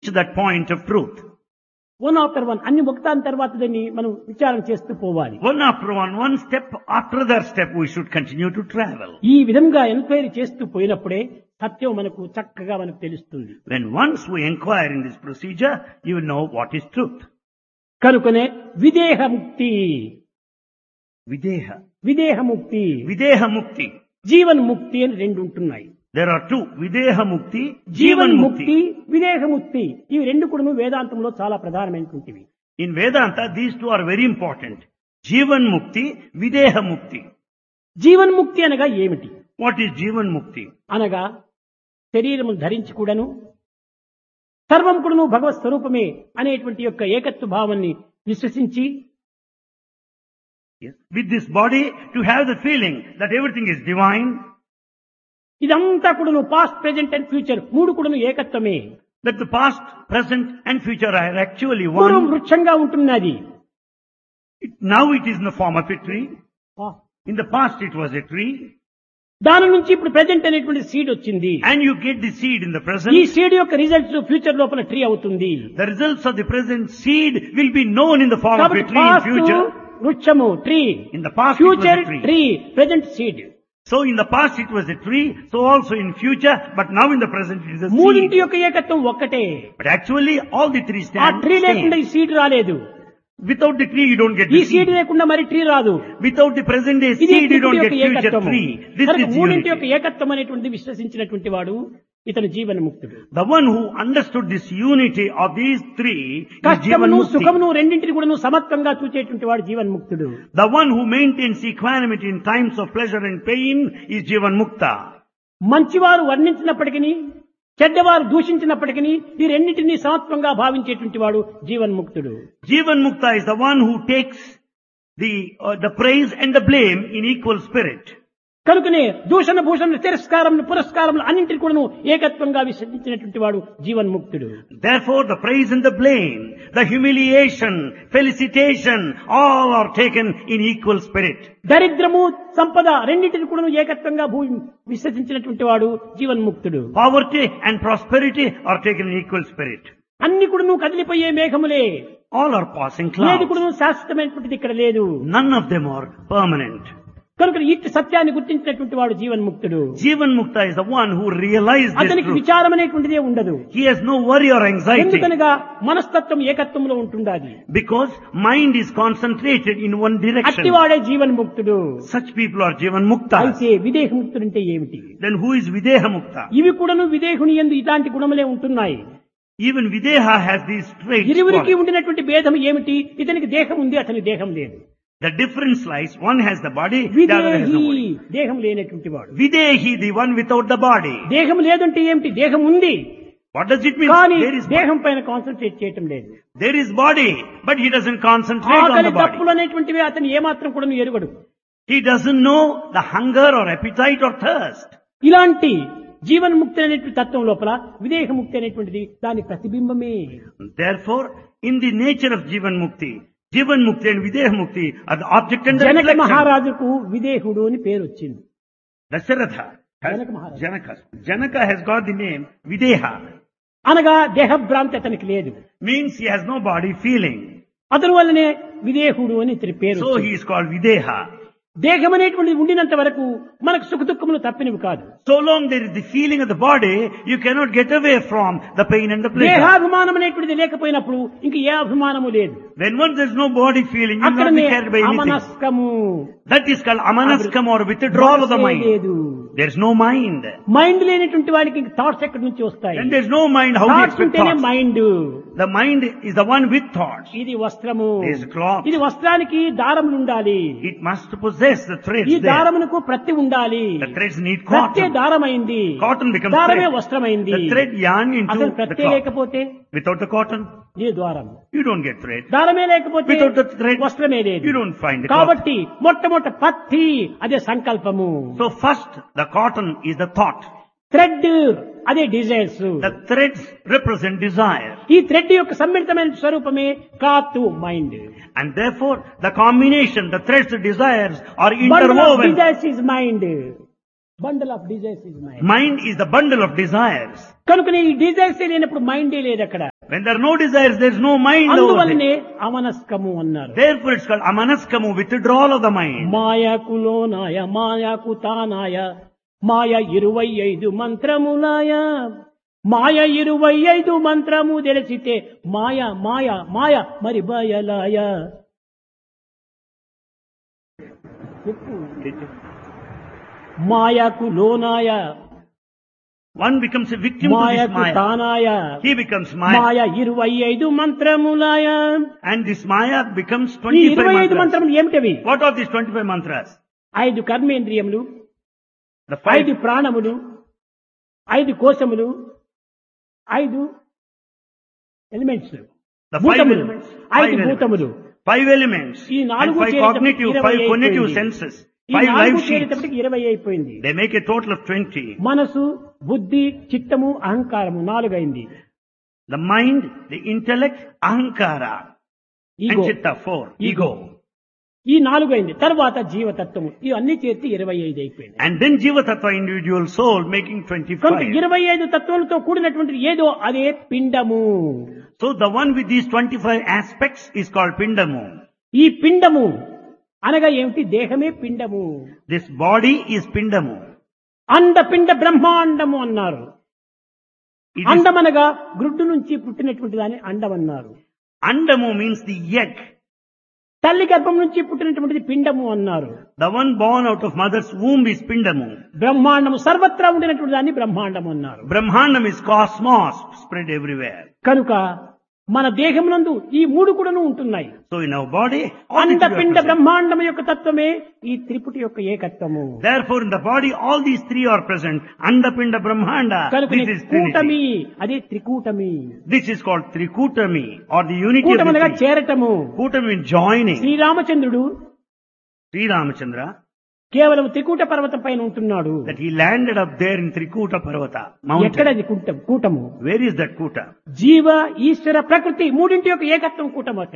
to that point of truth. One after one అన్ని ఒకదాని తర్వాత దాన్ని మనం విచారణ చేస్తూ పోవాలి. One after one step after that step, we should continue to travel. ఈ విధంగా ఎంక్వైరీ చేస్తూ పోయినప్పుడే సత్యం మనకు చక్కగా మనకు తెలుస్తుంది. When once we inquire in this procedure, you will know what is truth. కనుకనే విదేహముక్తి Videha. విదేహముక్తి Videha mukti. జీవన్ముక్తి అని రెండు ఉంటున్నాయి. There are two. Videha mukti, Jivan జీవన్ముక్తి mukti. విదేహముక్తి ఇవి రెండు కూడా వేదాంతంలో చాలా ప్రధానమైనటువంటివి. In Vedanta, these two are very important. Jivan mukti, Videha mukti. జీవన్ముక్తి అనగా ఏమిటి? What is Jivan mukti? అనగా శరీరము ధరించి కూడాను సర్వం కూడాను భగవత్ స్వరూపమే అనేటువంటి యొక్క ఏకత్వ భావాన్ని విశ్వసించి Yes. With this body, to have the feeling that everything is divine, ఇదంతా కూడాను పాస్ట్ ప్రెజెంట్ అండ్ ఫ్యూచర్ మూడు కూడాను ఏకత్వమే. that the past, present and future are actually పూర్వం one. వృక్షంగా ఉంటున్నది. Now it is in the form of a tree. In the past it was a tree. దాని నుంచి ఇప్పుడు present అనేటువంటి సీడ్ వచ్చింది. And you get the seed in the ఈ present. Seed యొక్క results future లోపల ట్రీ అవుతుంది. The results of the present seed will be known in the form of a కాబట్టి tree in పాస్ట్ future. వృక్షము tree, In the past it was future a tree. Tree, present seed. So in the past it was a tree, so also in future, but now in the present it is a మూడింటి seed. యొక్క ఏకత్వం ఒక్కటే. But actually all the three ఆ stand tree లేకుండా same. ఈ seed రాలేదు. Without the tree you don't get ఈ the seed seed. లేకుండా మరి ట్రీ రాదు. Without the present day ఇది seed you don't త్రిపుటి get యొక్క future ఏకత్వము. tree. This కనుక is మూడింటి unity. యొక్క ఏకత్వం అనేటువంటి విశ్వసించినటువంటి వాడు ఇతను జీవన్ముక్తుడు. The one who understood this unity of these three is Jivan కష్టమును Mukti. సుఖమును రెండింటిని కూడా సమత్వంగా చూచేటువంటి వాడు జీవన్ముక్తుడు. The one who maintains equanimity in times of pleasure and pain is Jivan Mukta. మంచివారు వర్ణించినప్పటికీ చెడ్డవారు దూషించినప్పటికీ ఈ రెండింటినీ సమత్వంగా భావించేటువంటి వాడు జీవన్ముక్తుడు. Jivan Mukta is the one who takes the praise and the blame in equal spirit. కనుకనే దూషణ భూషణ తిరస్కారం పురస్కారములు అన్నింటినీ కూడా ఏకత్వంగా విశ్వసించినటువంటి వాడు జీవన్ముక్తుడు. Therefore the praise and the blame, the humiliation, felicitation, all are taken in equal spirit. దరిద్రము సంపద రెండింటిని కూడా ఏకత్వంగా విశ్వసించినటువంటి వాడు జీవన్ముక్తుడు. Poverty and prosperity are taken in equal spirit. అన్ని కూడా కదిలిపోయే మేఘములే. All are passing ఏది clouds. కూడా శాశ్వతమైనటువంటిది ఇక్కడ లేదు. None of them are permanent. కనుక ఇట్టి సత్యాన్ని గుర్తించినటువంటి వాడు జీవన్ముక్తుడు. Jivan Mukta is the one who realized this అతనికి truth. విచారం అనేటువంటిదే ఉండదు. He has no worry or anxiety ఎందుకనగా మనస్తత్వం ఏకత్వంలో ఉంటుండాలి. because mind is concentrated in one direction. అట్టివాడే జీవన్ముక్తుడు. Such people are Jivan Mukta. అయితే విదేహముక్తుడు అంటే ఏమిటి? Then who is Videha Mukta? ఇవి కూడాను విదేహుని యందు ఇలాంటి గుణములే ఉంటున్నాయి. Even Videha has these traits. ఇరువురికి ఉండినటువంటి భేదం ఏమిటి? ఇతనికి దేహం ఉంది, అతనికి దేహం లేదు. The difference lies, one has the body, the other has no విదేహి body. దేహం లేనటువంటి వాడు. Videhi, the one without the body. దేహం లేదంటే ఏమిటి? దేహం ఉంది What does it mean? కానీ There is దేహం పైన కాన్సన్ట్రేట్ చేయటం లేదు. There is body, but he doesn't concentrate on ఆకలి the body. తప్పులు అనేటువంటివి అతను ఏమాత్రం కూడా ఎరుగడు. He doesn't know the hunger or appetite or thirst. ఇలాంటి జీవన్ముక్తి అనేటువంటి తత్వం లోపల విదేహముక్తి అనేటువంటిది దాని ప్రతిబింబమే. Therefore, in the nature of Jivan Mukti and Videha Mukti are the object and the Janaka reflection. మహారాజుకు విదేహుడు అని పేరు వచ్చింది. Dasharatha Janaka Maharaj. Janaka has got the name Videha. అనగా దేహభ్రాంతి అతనికి లేదు. Means he has no body feeling. అతని వల్లనే విదేహుడు అని ఇతని పేరు So వచ్చింది. he is called Videha. దేహం అనేటువంటిది ఉండినంత వరకు మనకు సుఖ దుఃఖములు తప్పినవి కాదు. So long there is the feeling of the body, you cannot get away from the pain and the pleasure. దేహాభిమానం అనేటువంటిది లేకపోయినప్పుడు ఇంక ఏ అభిమానము లేదు. When once there is no body feeling, you will not be అక్కడనే carried by anything. అమనస్కము That is called amanaskam or withdrawal of the mind. లేదు. There is no mind. Mind లేనటువంటి వాడికి thoughts ఎక్కడి నుంచి వస్తాయి? When there is no mind, how do you thoughts expect ఉంటేనే thoughts? Mind. The mind is the one with thoughts. ఇది వస్త్రము. There is cloth. ఇది వస్త్రానికి దారములు ఉండాలి. It must possess the threads ఈ there. దారమునకు ప్రత్తి ఉండాలి. The threads need ప్రత్తే cotton. దారమైంది. Cotton becomes దారమే thread. వస్త్రమైంది. The thread yarn into అసలు the ప్రత్తే cloth. లేకపోతే Without the cotton, ఇది ద్వారం. you don't get thread. దారమే లేకపోతే Without the thread, వస్త్రమే లేదు. you don't find the cloth. కాబట్టి మొట్టమొదట పత్తి అదే సంకల్పము. So first, the cotton is the thought. Thread అదే desires. The threads represent desire. ఈ థ్రెడ్ యొక్క సమ్మిళితమైన స్వరూపమే cloth mind. And therefore, the combination, the threads, the desires are bundle of interwoven. Desires is mind. Bundle of desires is mind. Mind is the bundle of desires. కనుక ఈ desires లేనప్పుడు మైండే లేదు అక్కడ. When there are no desires, there is no mind over అందువల్లనే there. అమనస్కము అన్నారు. Therefore it's called amanaskamu, withdrawal of the mind. మాయకు లోనాయ మాయకు తానాయ మాయ 25 మంత్రములాయ మాయ 25 మంత్రము తెలిసితే మాయ మాయ మాయ మరి బయలాయ. మాయకు లోనాయ One becomes a victim to this మాయకు maya. తానాయ He becomes maya. Maya 25 మంత్రములాయ. And this maya becomes ఈ 25 25 mantras. మంత్రములు ఏమిటవి? What are these 25 mantras? 5 కర్మేంద్రియములు, The 5 5 ప్రాణములు, 5 కోశములు, 5 ఎలిమెంట్స్, The 5 భూతములు, elements. 5 భూతములు. 5 elements. ఈ And 4 5 cognitive, 5 cognitive senses. ఈ 5 life 4 sheets. చేరేటప్పటికి 20 అయిపోయింది. They make a total of 20. మనసు, బుద్ధి, చిత్తము, అహంకారము 4 అయింది. The mind, the intellect, ahankara. And ego chitta, 4. Ego. ఈ 4 అయింది. తర్వాత జీవతత్వము ఇవన్నీ చేర్చి 25 అయిపోయింది. And then Jiva Tattva, individual soul, making కనుక 25. 25 తత్వాలతో కూడినటువంటి ఏదో అదే పిండము. So the one with these 25 aspects is called Pindamu. ఈ పిండము అనగా ఏమిటి? దేహమే పిండము. This body is Pindamu. అండపిండ బ్రహ్మాండము అన్నారు. It is, అండమనగా గ్రుడ్డు నుంచి పుట్టినటువంటి దాన్ని అండం అన్నారు. Andamu means the egg. తల్లి గర్భం నుంచి పుట్టినటువంటిది పిండము అన్నారు. The one born out of mother's womb is Pindamu. బ్రహ్మాండము సర్వత్రా ఉండినటువంటి దాన్ని బ్రహ్మాండము అన్నారు. Brahmanam is cosmos, spread everywhere. కనుక మన దేహమునందు ఈ 3 కూడాను ఉంటున్నాయి. So in our body, all the three are అండపిండ present. బ్రహ్మాండము యొక్క తత్వమే ఈ త్రిపుటి యొక్క ఏకత్వము. Therefore in the body, all these 3 are present. Andapinda Brahmanda. కనుక This is కూటమి Trinity. అదే త్రికూటమి. This is called Trikutami, or the unity of కూటమనగా the three. చేరటము. Kutami means joining. శ్రీరామచంద్రుడు Sri Ramachandra, కేవలం త్రికూట పర్వతం పైన ఉంటున్నాడు. that he landed up there in Trikuta Parvata mountain. ఎక్కడది కూటము? Where is that Kuta? జీవ ఈశ్వర ప్రకృతి మూడింటి యొక్క ఏకత్వం కూటము అక్కడ.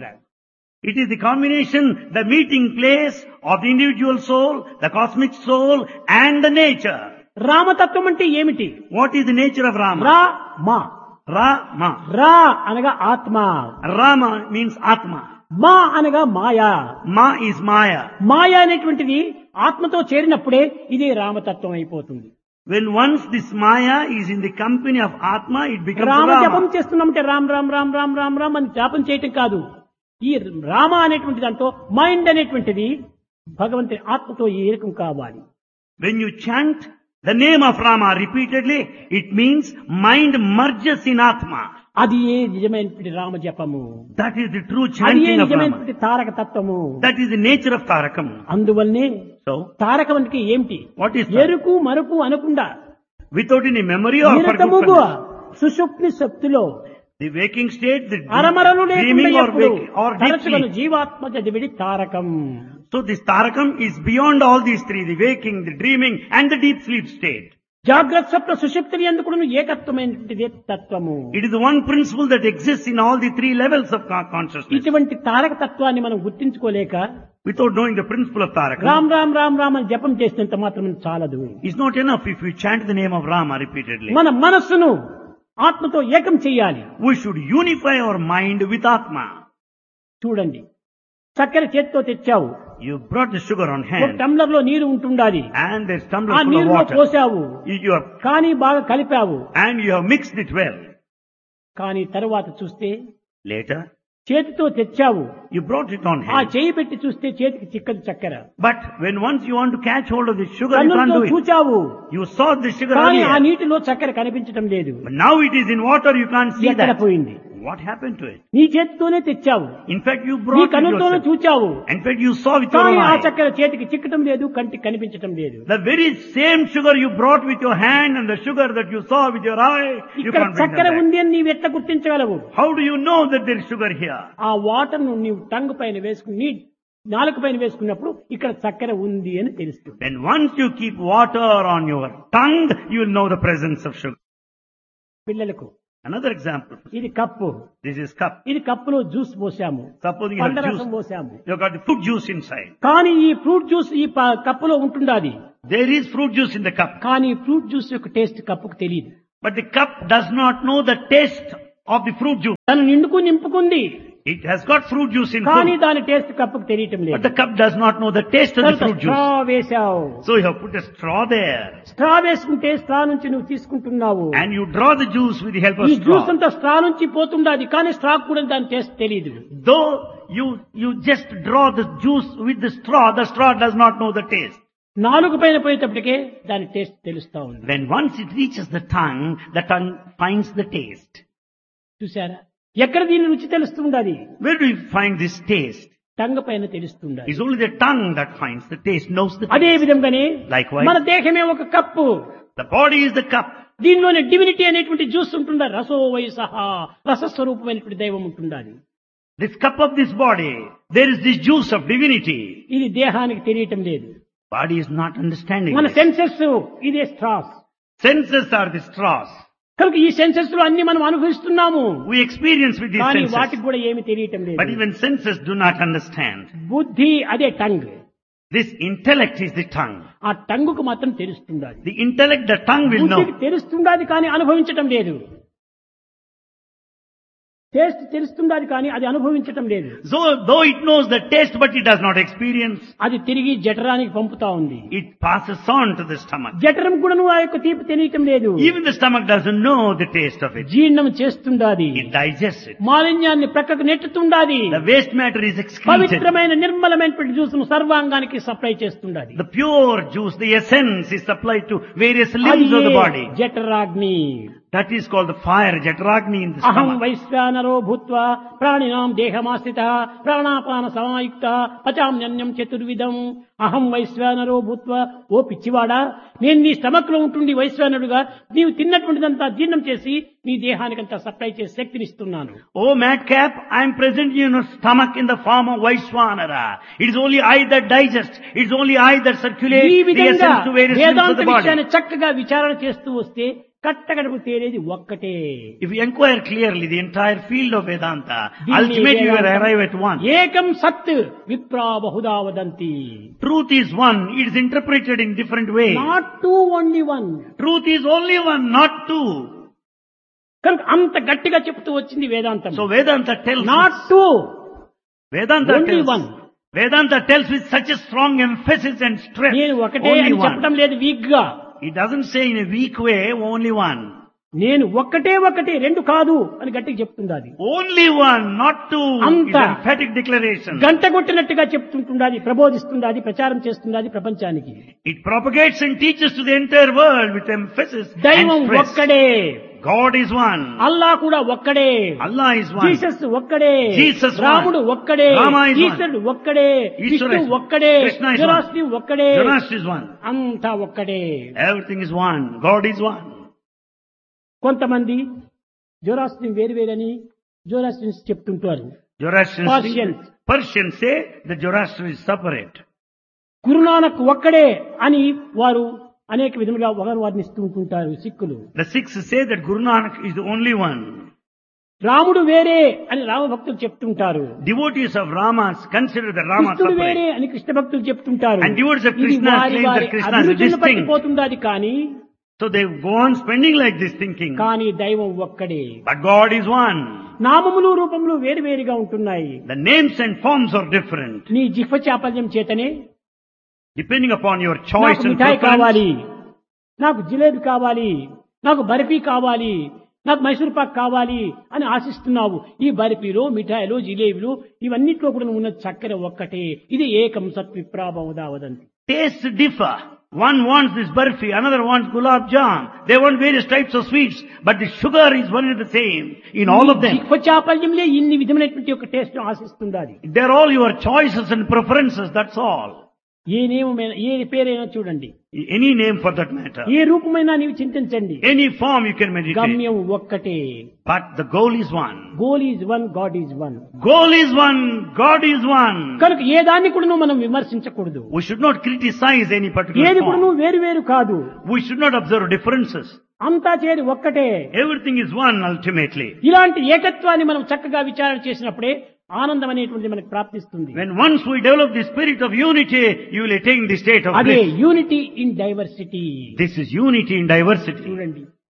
It is the combination, the meeting place of the individual soul, the cosmic soul, and the nature. రామతత్వం అంటే ఏమిటి? What is the nature of Rama? రా మా. Rama. రా అనగా ఆత్మ, Rama means Atma. మా అనగా మాయా. Ma is Maya. మాయా అనేటువంటిది ఆత్మతో చేరినప్పుడే ఇదే రామతత్వం అయిపోతుంది. When once this Maya is in the company of Atma, it becomes Rama జపం Rama. చేస్తున్నామంటే రామ్ రామ్ రామ్ రామ్ రామ్ రామ్ అని జపం చేయటం కాదు. ఈ రామ అనేటువంటి దాంతో మైండ్ అనేటువంటిది భగవంతుని ఆత్మతో ఏకం కావాలి. When you chant the name of Rama repeatedly, it means mind merges in Atma. అది ఏ నిజమైనటువంటి రామ జపము. That is the true అది ఏ chanting of Rama. నిజమైనటువంటి తారక తత్వము. That is the nature of Tarakam. అందువల్లనే So, తారకం అంటే ఏమిటి? what is that? ఎరుకు మరుపు అనకుండా Without any memory or నిరతముగా forgetfulness. సుషుప్తి శక్తిలో The waking state, the అరమరలు లేకుండా dreaming or ఎప్పుడు waking or deep తరచుగను sleep. జీవాత్మ చదివిడి Tarakam. So this Tarakam is beyond all these 3, the waking, the dreaming and the deep sleep state. జాగ్రత్త స్వప్న సుషుప్తి ఎందుకు ఏకత్వమైనటువంటిది తత్వము. It is the one principle that exists in all the 3 levels of consciousness. ఇటువంటి తారక తత్వాన్ని మనం గుర్తించుకోలేక Without knowing the principle of Tarakam, Ram Ram Ram Ram అని జపం చేసినంత మాత్రం చాలదు. it's not enough if we chant the name of Rama repeatedly. మన మనస్సును ఆత్మతో ఏకం చేయాలి. We should unify our mind with Atma. చూడండి, చక్కెర చేతితో తెచ్చావు, You brought the sugar on ఒక hand టంబ్లర్ లో నీరు ఉంటుండాలి, and there's tumbler ఆ full of నీరులో water. పోసావు, You have, కానీ బాగా కలిపావు, and you have mixed it well. కానీ తరువాత చూస్తే Later, చేతితో తెచ్చావు, you brought it on ఆ hand. చేయి పెట్టి చూస్తే చేతికి చిక్కదు చక్కెర. But when once you want to catch hold of the sugar, you can't కన్నులతో do it. చూచావు, You saw the sugar కానీ ఆ earlier, నీటిలో చక్కెర కనిపించడం లేదు. but now it is in water, you can't see ఎక్కడ that. పోయింది? What happened to it? నీ చేతితోనే తెచ్చావు, In fact, you నీ brought it కన్నులతోనే yourself. చూచావు, In fact, you saw with your కానీ own ఆ eye. చక్కెర చేతికి చిక్కటం లేదు, కంటికి కనిపించటం లేదు. The very same sugar you brought with your hand and the sugar that you saw with your eye, you ఇక్కడ can't bring చక్కెర them back. ఉంది అని నీవు ఎట్లా గుర్తించగలవు? How do you know that there is sugar here? ఆ water ను నీవు tongue పైన వేసుకుని నాలుక పైన వేసుకున్నప్పుడు ఇక్కడ చక్కెర ఉంది అని తెలుస్తుంది. Then once you keep water on your tongue, you will know the presence of sugar. పిల్లలకు Another example. ఇది కప్పు, This is cup. ఇది కప్పులో జ్యూస్ పోసాము, Supposing you have పండ్ల రసం juice. పోసాము, You've got the fruit juice inside. కానీ ఈ fruit juice ఈ కప్పులో ఉంటుండాది, There is fruit juice in the cup. కానీ ఫ్రూట్ జ్యూస్ యొక్క టేస్ట్ కప్పుకు తెలియదు. But the cup does not know the taste of the fruit juice. తను నింపుకుంది. It has got fruit juice in కానీ fruit. దాని taste కప్పుకు తెలియటం But లేదు. the cup does not know the taste of the fruit straw juice. వేశావు. So you have put a straw there. Straw వేసుకుంటే straw నుంచి నువ్వు తీసుకుంటున్నావు. And you draw the juice with the help of ఈ juice straw. అంతా straw నుంచి పోతుండాది కానీ straw కూడా దాని టేస్ట్ తెలియదు. Though you just draw the juice with the straw does not know the taste. నాలుగు పైన పోయేటప్పటికే దాని టేస్ట్ తెలుస్తా ఉంది. When once it reaches the tongue finds the taste. చూసారా ఎక్కడ దీని రుచి తెలుస్తుండాది? Where do you find this taste? టంగ పైన తెలుస్తుండాది. It's only the tongue that finds the taste, knows the అదే taste. విధంగానే Likewise, మన దేహమే ఒక cup. the body is the cup. దీనిలోని డివినిటీ అనేటువంటి జ్యూస్ ఉంటుందా? రసో వయసహ రసస్వరూపమైనటువంటి దైవం ఉంటుండాది. This cup of this body, there is this juice of divinity. ఇది దేహానికి తెలియటం లేదు. Body is not understanding మన this. సెన్సెస్ ఇదే straws. Senses are the straws. కనుక ఈ సెన్సెస్ లో అన్ని మనం అనుభవిస్తున్నాము. We experience with these కానీ senses. వాటికి కూడా ఏమి తెలియటం But లేదు. even senses do not understand. బుద్ధి అదే tongue. This intellect is the tongue. ఆ టంగుకు మాత్రం తెలుస్తుండాలి. The intellect, the tongue will know. బుద్ధికి తెలుస్తుండాది కానీ అనుభవించటం లేదు. టేస్ట్ తెలుస్తుండాది కానీ అది అనుభవించటం లేదు. So, though it knows the taste, but it does not experience. అది తిరిగి జఠరానికి పంపుతా ఉంది. It passes on to the stomach. జఠరం కూడా ఆ యొక్క తీపి తెలియటం లేదు. Even the stomach doesn't know the taste of it. జీర్ణం చేస్తుండాది. It digests it. మాలిన్యాన్ని ప్రక్కకు నెట్టుతుండాది. The waste matter is excreted. పవిత్రమైన నిర్మలమైనటువంటి జ్యూస్ను సర్వాంగానికి సప్లై చేస్తుండాది. The pure juice, the essence is supplied to various limbs of the body. జఠరాగ్ని. That is called the fire, Jatragni in the అహం stomach. వైశ్వానరో భూత్వా ప్రాణినాం దేహమాశ్రిత ప్రాణాపాన సమాయుక్త పచామ్యన్యం చతుర్విధం. అహం వైశ్వానరో భూత్వా, ఓ పిచ్చివాడా, నేను నీ stomach లో ఉంటుండి వైశ్వానరుగా నీవు తిన్నటువంటిదంతా జీర్ణం చేసి నీ దేహానికంతా సప్లై చేసి శక్తినిస్తున్నాను. Oh madcap, I am present in your stomach in the form of Vaishwanara. It is only I that digest. It is only I that circulates ఈ the విధంగా essence to various limbs of Vedanta the body. విషయాన్ని చక్కగా విచారణ చేస్తూ వస్తే కట్టగడపు తేలేది ఒక్కటే. If you inquire clearly the entire field of Vedanta, దీన్ని ultimately you will Vedantam arrive at one. ఏకం సత్ విప్రా Bahuda వదంతి. Truth is one. It is interpreted in different ways. Not two, only one. Truth is only one, not two. కనుక అంత గట్టిగా చెప్తూ వచ్చింది వేదాంతం. So Vedanta tells not two, Vedanta only tells one. Vedanta tells with such a strong emphasis and stress. నేను ఒకటే Only అని one. చెప్పడం లేదు వీక్ గా. It doesn't say in a weak way, only one. నేను ఒకటే రెండు కాదు అని గట్టిగా చెప్తుంది. అది Only one, not two. Anta. It's an emphatic declaration. గంట కొట్టినట్టుగా చెప్తుంటున్నది, ప్రబోధిస్తున్నది, ప్రచారం చేస్తున్నది ప్రపంచానికి. It propagates and teaches to the entire world with emphasis దైవం and stress. ఒక్కడే. God is one. అల్లా కూడా ఒక్కడే. Allah is one. జీసస్ ఒక్కడే. Jesus one. రాముడు ఒక్కడే. Rama is one. ఈశ్వరుడు ఒక్కడే. Ishvara Vishnu is one. ఒక్కడే. Krishna is one. జరాస్ట్రీ ఒక్కడే. Zoroaster is one. అంతా ఒక్కడే. Everything is one. God is one. కొంతమంది జోరాస్ట్రీ వేరువేరని జోరాస్ట్రియన్స్ చెప్తుంటారు. Zoroastrians, Persians say that Zoroaster is separate. Guru Nanak ఒక్కడే అని వారు అనేక విధములుగా వర్ణిస్తూ ఉంటుంటారు సిక్కులు. The Sikhs say that Guru Nanak is the only one. రాముడు వేరే అని రామ భక్తులు చెప్తుంటారు. Devotees of Rama consider the Rama కృష్ణుడు వేరే separate. అని కృష్ణ భక్తులు చెప్తుంటారు. And devotees of ఇది Krishna వారి claim that వారి Krishna is అభిరుచిని distinct. పట్టిపోతుంది అది. కానీ So they go on spending like this thinking. కానీ దైవం ఒక్కడే. But God is one. నామములు రూపములు వేరువేరుగా ఉంటున్నాయి. The names and forms are different. నీ జిహ్వ చాపల్యం చేతనే Depending upon your choice నాకు and మిఠాయి కావాలి, preference. నాకు జిలేబీ కావాలి, నాకు బర్ఫీ కావాలి, నాకు మైసూర్ పాక్ కావాలి అని ఆశిస్తున్నావు. ఈ బర్ఫీలో, మిఠాయిలో, జిలేబీలు ఇవన్నిట్లో కూడా ఉన్న చక్కెర ఒక్కటే. ఇది ఏకం సత్ విప్రాబహుదా వదంతి. Tastes differ. One wants this barfi, another wants gulab jam. They want various types of sweets, but the sugar is one and the same in all of them. జిహ్వ చాపల్యంలో ఇన్ని విధమైనటువంటి ఒక టేస్ట్ ఆశిస్తుంది. అది They're all your choices and preferences, that's all. ఏ నేమైనా ఏ పేరైనా చూడండి, Any name for that matter. ఏ రూపమైనా నీవు చింతించండి, Any form you can meditate. గమ్యం ఒక్కటే. But the goal is one. Goal is one, God is one. Goal is one, God is one. కనుక ఏ దాన్ని కూడా మనం విమర్శించకూడదు. We should not criticize any particular ఏది కూడా form. వేరు వేరు కాదు. We should not observe differences. అంతా చేరి ఒక్కటే. Everything is one ultimately. ఇలాంటి ఏకత్వాన్ని మనం చక్కగా విచారణ చేసినప్పుడే ఆనందం అనేటువంటిది మనకు ప్రాప్తిస్తుంది. When once we develop the spirit of unity, you will attain the state of అదే bliss. Unity in diversity. This is unity in diversity. చూడండి,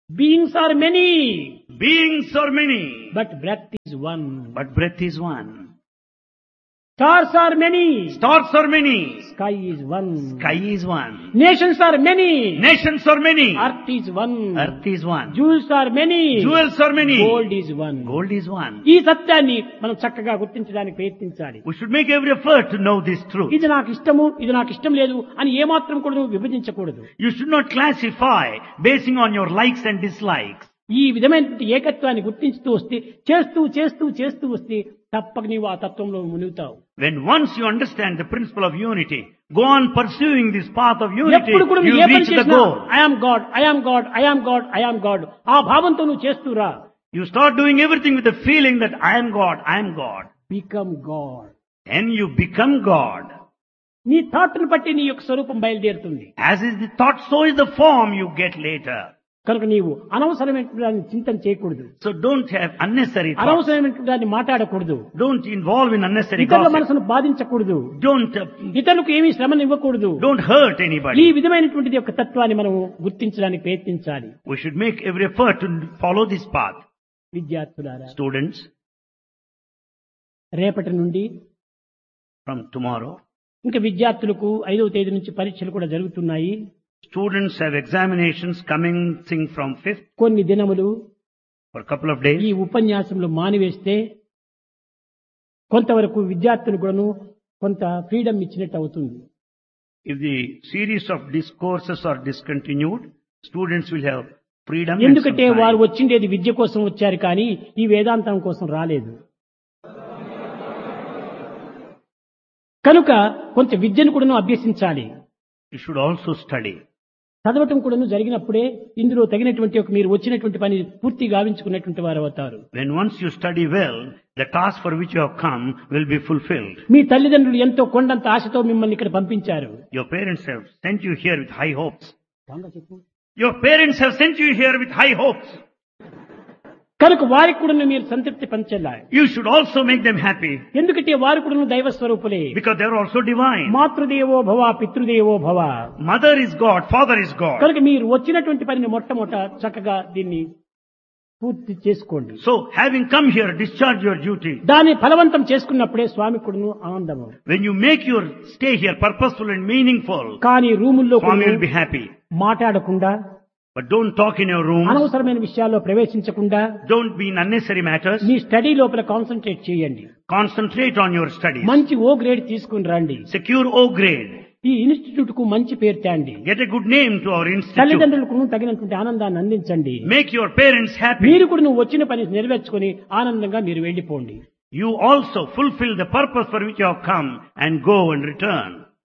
Beings are many, Beings are many, but breath is one. but breath is one. Stars are many, Stars are many, sky is one. sky is one. Nations are many, Nations are many, earth is one. earth is one. Jewels are many, Jewels are many, gold is one. gold is one. ఈ సత్యాన్ని మనం చక్కగా గుర్తించడానికి ప్రయత్నించాలి. We should make every effort to know this truth. ఇది నాకు ఇష్టము, ఇది నాకు ఇష్టం లేదు అని ఏమాత్రం కూడా నువ్వు విభజించకూడదు. You should not classify basing on your likes and dislikes. ఈ విధమైనటువంటి ఏకత్వాన్ని గుర్తించుతూ వస్తే చేస్తూ చేస్తూ చేస్తూ వస్తే తప్పక నీవు ఆ తత్వంలో మునుగుతావు. When once you understand the principle of unity, go on pursuing this path of unity, ఎప్పుడు కూడా you నువ్వు ఏ పని reach the చేసినా goal. I'm God, I'm God, I'm God, I'm God ఆ భావంతో నువ్వు చేస్తూ రా. You start doing everything with the feeling that I am God, I am God. Become God. Then you become God. నీ థాట్ను బట్టి నీ యొక్క స్వరూపం బయలుదేరుతుంది. As is the thought, so is the form you get later. కనుక నీవు అనవసరమైన దాన్ని చింతన చేయకూడదు. So don't have unnecessary thoughts. అనవసరమైన దాన్ని మాట్లాడకూడదు. Don't involve in unnecessary ఇతరుల gossip. మనసును బాధించకూడదు. Don't ఇతరులకు ఏమీ శ్రమను ఇవ్వకూడదు. don't hurt ఈ anybody. విధమైనటువంటి యొక్క తత్వాన్ని మనం గుర్తించడానికి ప్రయత్నించాలి. We should make every effort to follow this path. విద్యార్థులారా, Students, రేపటి నుండి from tomorrow, ఇంకా విద్యార్థులకు 5వ తేదీ నుంచి పరీక్షలు కూడా జరుగుతున్నాయి. students have examinations commencing from 5th కొన్ని దినములు for a couple of days. ఈ ఉపన్యాసంలో మానివేస్తే కొంతవరకు విద్యార్థులు కూడాను కొంత ఫ్రీడమ్ ఇచ్చినట్టు అవుతుంది. If the series of discourses are discontinued, students will have freedom. and ఎందుకంటే some time. వారు వచ్చిండేది విద్య కోసం వచ్చారు కానీ ఈ వేదాంతం కోసం రాలేదు. కనుక కొంత విద్యను కూడాను అభ్యసించాలి. You should also study. చదవటం కూడాను జరిగినప్పుడే ఇందులో తగినటువంటి ఒక మీరు వచ్చినటువంటి పని పూర్తి గావించుకున్నటువంటి వారు అవుతారు. When once you study well, the task for which you have come will be fulfilled. మీ తల్లిదండ్రులు ఎంతో కొండంత ఆశతో మిమ్మల్ని ఇక్కడ పంపించారు. Your parents have sent you here with high hopes. Your parents have sent you here with high hopes. కనుక వారికి కూడా మీరు సంతృప్తి పంచాలి. You should also make them happy ఎందుకంటే వారు కూడా దైవ స్వరూపులే. because they are also divine. మాతృదేవో భవ, పితృదేవో భవ. Mother is God, father is God. కనుక మీరు వచ్చినటువంటి పనిని మొట్టమొదట చక్కగా దీన్ని పూర్తి చేసుకోండి. So having come here, discharge your duty. దాన్ని ఫలవంతం చేసుకున్నప్పుడే స్వామి కూడాను ఆనందము. When you make your stay here purposeful and meaningful, కానీ రూముల్లో Swami will be happy. మాట్లాడకుండా, But don't talk in your room. అనవసరమైన విషయాల్లో ప్రవేశించకుండా Don't be in unnecessary matters. Me study లోపల concentrate చేయండి. Concentrate on your studies. మంచి ఓ grade తీసుకుని రండి. Secure O grade. ఈ ఇన్స్టిట్యూట్ కు మంచి పేరు తేండి. Get a good name to our institute. తల్లిదండ్రులకు తగినటువంటి ఆనందాన్ని అందించండి. Make your parents happy. మీరు కూడా నువ్వు వచ్చిన పని నెరవేర్చుకుని ఆనందంగా మీరు వెళ్ళిపోండి. You also fulfill the purpose for which you have come and go and return.